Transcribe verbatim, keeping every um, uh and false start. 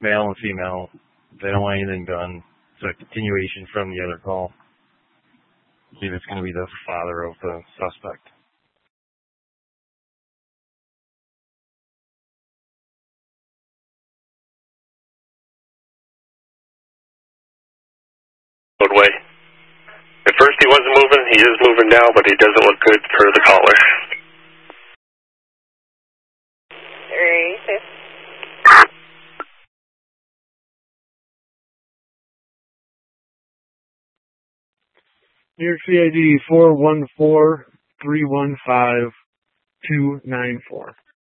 male and female. They don't want anything done. It's a continuation from the other call. I believe it's going to be the father of the suspect. Way. At first he wasn't moving, he is moving now, but he doesn't look good for the caller. Three, six. New York C I D four one four, three one five, two nine four.